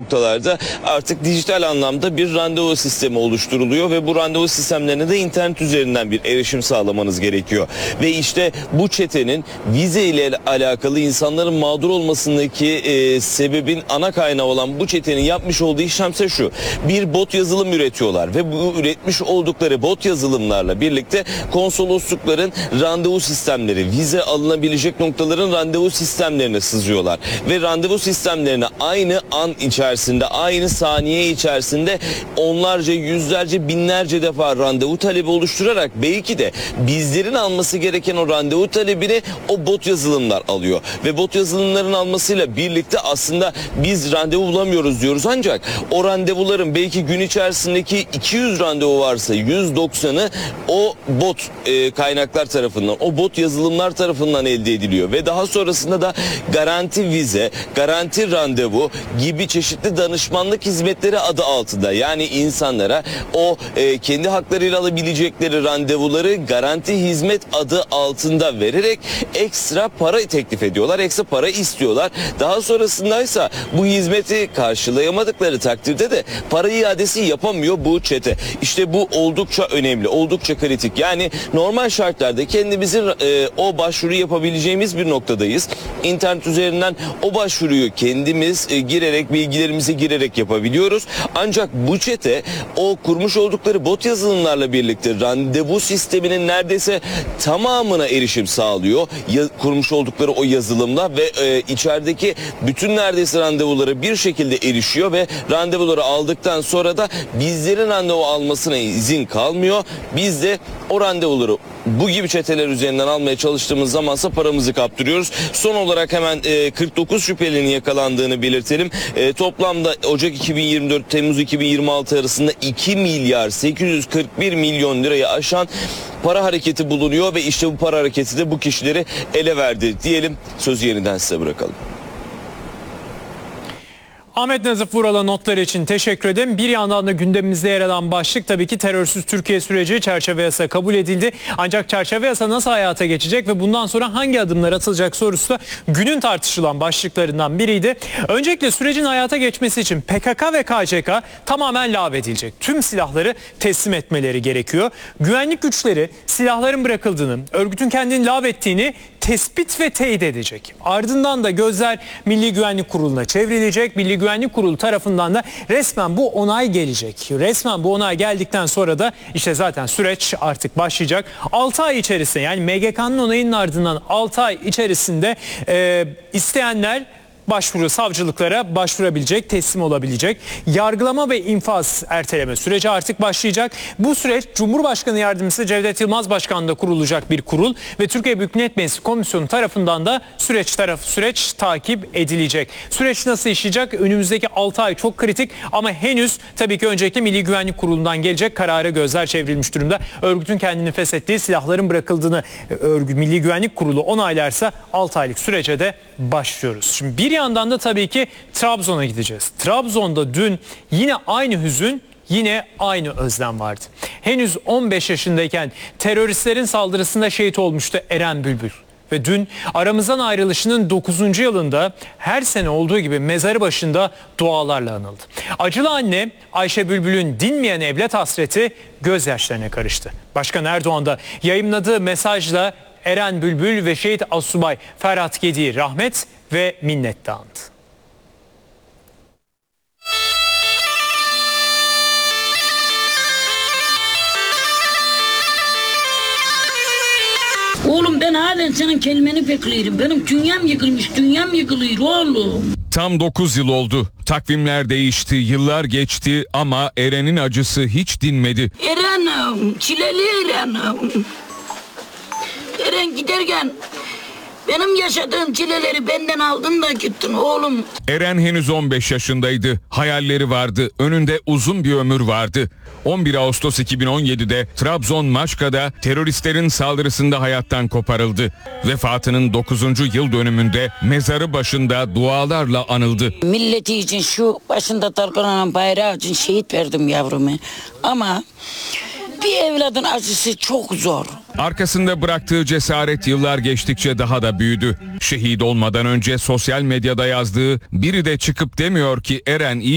noktalarda artık dijital anlamda bir randevu sistemi oluşturuluyor ve bu randevu sistemlerine de internet üzerinden bir erişim sağlamanız gerekiyor. Ve işte bu çetenin vize ile alakalı insanların mağdur olmasındaki sebebin ana kaynağı olan bu çetenin yapmış olduğu işlemse şu: bir bot yazılım üretiyorlar ve bu üretmiş oldukları bot yazılımlarla birlikte konsoloslukların randevu sistemleri, vize alınabilecek noktaların randevu sistemlerine sızıyorlar ve randevu sistemlerine aynı an içerisinde, aynı saniye içerisinde onlarca, yüzlerce, binlerce defa randevu talebi oluşturarak belki de bizlerin alması gereken o randevu talebini o bot yazılımlar alıyor ve bot yazılımların almasıyla birlikte aslında biz randevu bulamıyoruz diyoruz, ancak o randevuların belki gün içerisindeki 200 randevu varsa 190'ı o bot kaynaklar tarafından, o bot yazılımlar tarafından elde ediliyor ve daha sonrasında da garanti vize, garanti randevu gibi çeşitli danışmanlık hizmetleri adı altında, yani insanlara o kendi haklarıyla alabilecekleri randevuları garanti hizmet adı altında vererek ekstra para teklif ediyorlar, ekstra para istiyorlar. Daha sonrasındaysa bu hizmeti karşılayamadıkları takdirde de para iadesi yapamıyor bu çete. İşte bu oldukça önemli, oldukça kritik. Yani normal şartlarda kendimizin o başvuru yapabileceğimiz bir noktadayız. İnternet üzerinden o başvuruyu kendimiz girerek, bilgilerimizi girerek yapabiliyoruz. Ancak bu çete o kurmuş oldukları bot yazılımlarla birlikte randevu sisteminin neredeyse tamamına erişim sağlıyor. Kurmuş oldukları o yazılımla ve içerideki bütün neredeyse randevulara bir şekilde erişiyor ve randevuları aldıktan sonra da bizlerin randevu almasına izin kalmıyor. Biz de o randevuları bu gibi çeteler üzerinden almaya çalıştığımız zamansa paramızı kaptırıyoruz. Son olarak hemen 49 şüphelinin yakalandığını belirtelim. Toplamda Ocak 2024 Temmuz 2026 arasında 2 milyar 841 milyon lirayı aşan para hareketi bulunuyor ve işte bu para hareketi de bu kişileri ele verdi diyelim. Sözü yeniden size bırakalım. Ahmet Nazif Vural'a notları için teşekkür ederim. Bir yandan da gündemimizde yer alan başlık tabii ki terörsüz Türkiye süreci, çerçeve yasa kabul edildi. Ancak çerçeve yasa nasıl hayata geçecek ve bundan sonra hangi adımlar atılacak sorusu da günün tartışılan başlıklarından biriydi. Öncelikle sürecin hayata geçmesi için PKK ve KCK tamamen lağvedilecek. Tüm silahları teslim etmeleri gerekiyor. Güvenlik güçleri silahların bırakıldığını, örgütün kendini lağvettiğini tespit ve teyit edecek. Ardından da gözler Milli Güvenlik Kurulu'na çevrilecek. Milli Güvenlik Kurulu tarafından da resmen bu onay gelecek. Resmen bu onay geldikten sonra da işte zaten süreç artık başlayacak. 6 ay içerisinde, yani MGK'nın onayının ardından 6 ay içerisinde isteyenler savcılıklara başvurabilecek, teslim olabilecek. Yargılama ve infaz erteleme süreci artık başlayacak. Bu süreç Cumhurbaşkanı Yardımcısı Cevdet Yılmaz Başkanı'nda kurulacak bir kurul ve Türkiye Büyük Millet Meclisi Komisyonu tarafından da süreç takip edilecek. Süreç nasıl işleyecek? Önümüzdeki 6 ay çok kritik ama henüz tabii ki öncelikle Milli Güvenlik Kurulu'ndan gelecek karara gözler çevrilmiş durumda. Örgütün kendini feshettiği silahların bırakıldığını Milli Güvenlik Kurulu onaylarsa 6 aylık sürece de başlıyoruz. Şimdi bir yandan da tabii ki Trabzon'a gideceğiz. Trabzon'da dün yine aynı hüzün, yine aynı özlem vardı. Henüz 15 yaşındayken teröristlerin saldırısında şehit olmuştu Eren Bülbül. Ve dün aramızdan ayrılışının 9. yılında her sene olduğu gibi mezarı başında dualarla anıldı. Acılı anne Ayşe Bülbül'ün dinmeyen evlat hasreti gözyaşlarına karıştı. Başkan Erdoğan da yayımladığı mesajla Eren Bülbül ve şehit Asubay Ferhat Gedi'ye rahmet ve minnet andı. Oğlum ben halen senin kelimeni bekliyorum. Benim dünyam yıkılmış, dünyam yıkılıyor oğlum. Tam 9 yıl oldu. Takvimler değişti, yıllar geçti ama Eren'in acısı hiç dinmedi. Eren'im, çileli Eren'im. Eren giderken benim yaşadığım çileleri benden aldın da gittin oğlum. Eren henüz 15 yaşındaydı. Hayalleri vardı. Önünde uzun bir ömür vardı. 11 Ağustos 2017'de Trabzon Maçka'da teröristlerin saldırısında hayattan koparıldı. Vefatının 9. yıl dönümünde mezarı başında dualarla anıldı. Milleti için, şu başında dalgalanan bayrağı için şehit verdim yavrumu. Ama bir evladın acısı çok zor. Arkasında bıraktığı cesaret yıllar geçtikçe daha da büyüdü. Şehit olmadan önce sosyal medyada yazdığı "biri de çıkıp demiyor ki Eren iyi